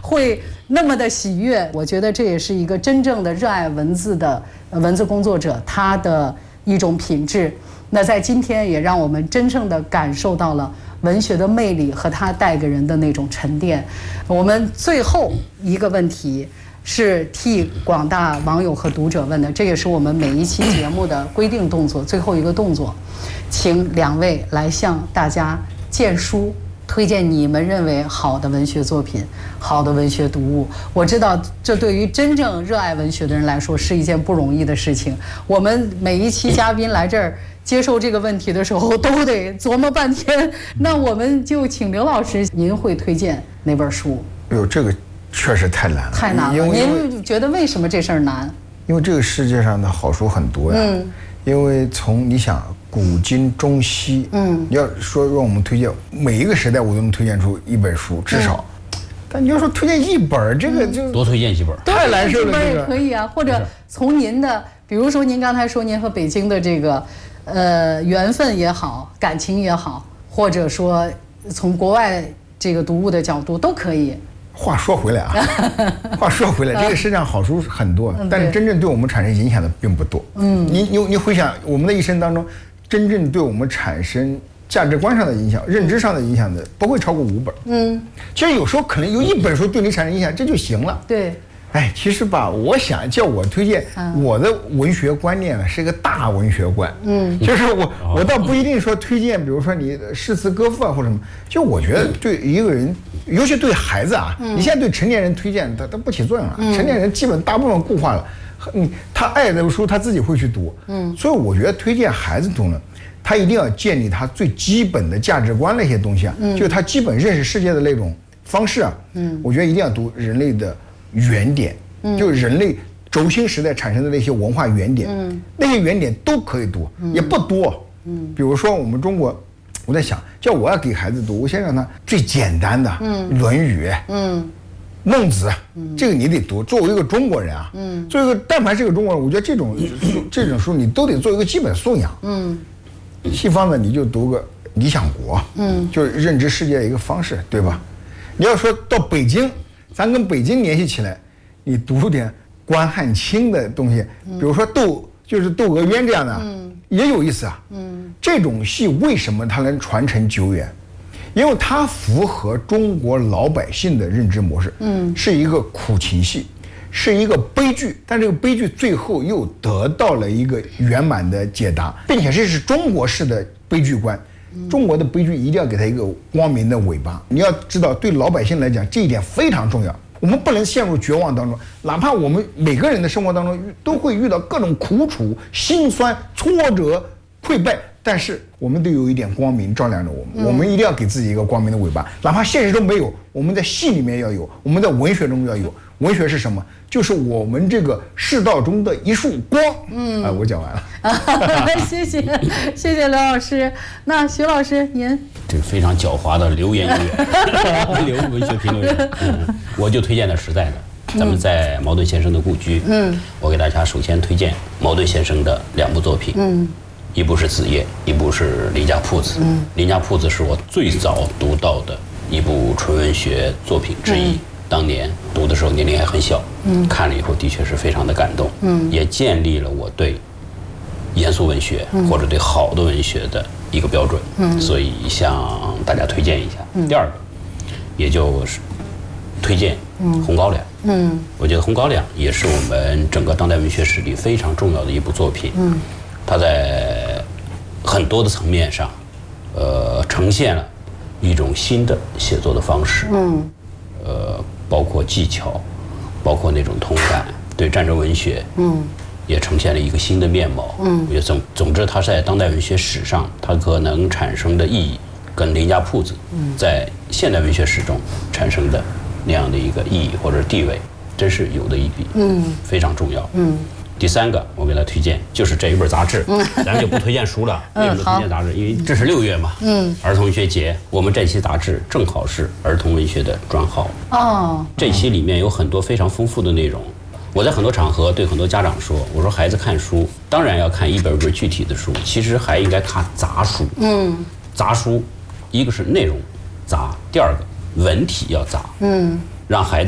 会那么的喜悦。我觉得这也是一个真正的热爱文字的文字工作者他的一种品质。那在今天也让我们真正的感受到了文学的魅力和它带给人的那种沉淀。我们最后一个问题是替广大网友和读者问的，这也是我们每一期节目的规定动作，最后一个动作，请两位来向大家荐书，推荐你们认为好的文学作品、好的文学读物。我知道这对于真正热爱文学的人来说是一件不容易的事情。我们每一期嘉宾来这儿接受这个问题的时候都得琢磨半天。那我们就请刘老师，您会推荐哪本书？ 哎呦，这个确实太难了， 太难了。您觉得为什么这事儿难？ 因为这个世界上的好书很多呀。因为从你想古今中西，你要说让我们推荐每一个时代，我都能推荐出一本书至少。但你要说推荐一本，这个就多推荐几本， 太难受了。 这也可以啊，或者从您的，比如说您刚才说您和北京的这个缘分也好，感情也好，或者说从国外这个读物的角度都可以。 话说回来啊，这个世界上好书很多，但是真正对我们产生影响的并不多。你回想我们的一生当中，真正对我们产生价值观上的影响、认知上的影响的，不会超过5本。其实有时候可能有1本书对你产生影响，这就行了。 对。 哎，其实吧，我想叫我推荐我的文学观念呢，是一个大文学观。就是我倒不一定说推荐，比如说你诗词歌赋啊或者什么。就我觉得对一个人，尤其对孩子啊，你现在对成年人推荐他不起作用了。成年人基本大部分固化了，他爱的书他自己会去读。所以我觉得推荐孩子读呢，他一定要建立他最基本的价值观那些东西啊，就是他基本认识世界的那种方式啊。我觉得一定要读人类的原点，就是人类轴心时代产生的那些文化原点，那些原点都可以读，也不多。比如说我们中国，我在想，叫我要给孩子读，我先让他最简单的《论语》、孟子，这个你得读。作为一个中国人啊，作为一个但凡是个中国人，我觉得这种书你都得做一个基本素养。西方的你就读个《理想国》，就是认知世界的一个方式，对吧？你要说到北京，咱跟北京联系起来，你读点关汉卿的东西，比如说窦娥冤这样的，也有意思啊。这种戏为什么它能传承久远？因为它符合中国老百姓的认知模式。是一个苦情戏，是一个悲剧，但这个悲剧最后又得到了一个圆满的解答，并且这是中国式的悲剧观。中国的悲剧一定要给它一个光明的尾巴。你要知道，对老百姓来讲，这一点非常重要。我们不能陷入绝望当中，哪怕我们每个人的生活当中都会遇到各种苦楚、辛酸、挫折、溃败，但是我们都有一点光明照亮着我们。我们一定要给自己一个光明的尾巴，哪怕现实中没有，我们在戏里面要有，我们在文学中要有。文学是什么？就是我们这个世道中的一束光。我讲完了。 谢谢刘老师。那徐老师您？ 这个非常狡猾的流言艺员，刘文学评论员。我就推荐的实在的，咱们在茅盾先生的故居。我给大家首先推荐茅盾先生的2部作品。一部是《子夜》，一部是《林家铺子》。《林家铺子》是我最早读到的一部纯文学作品之一。当年读的时候年龄还很小，看了以后的确是非常的感动，也建立了我对严肃文学或者对好的文学的一个标准，所以向大家推荐一下。第二个，也就是推荐《红高粱》。我觉得《红高粱》也是我们整个当代文学史里非常重要的一部作品。它在很多的层面上，呈现了一种新的写作的方式。包括技巧，包括那种同感，对战争文学，也呈现了一个新的面貌。我觉得总之，它在当代文学史上，它可能产生的意义，跟《林家铺子》在现代文学史中产生的那样的一个意义或者地位，真是有的一比，非常重要。第3个，我给他推荐就是这一本杂志，咱们就不推荐书了，为什么推荐杂志？因为这是6月嘛，儿童文学节，我们这期杂志正好是儿童文学的专号。这期里面有很多非常丰富的内容。我在很多场合对很多家长说，我说孩子看书，当然要看一本本具体的书，其实还应该看杂书。杂书，一个是内容杂，第二个文体要杂，让孩子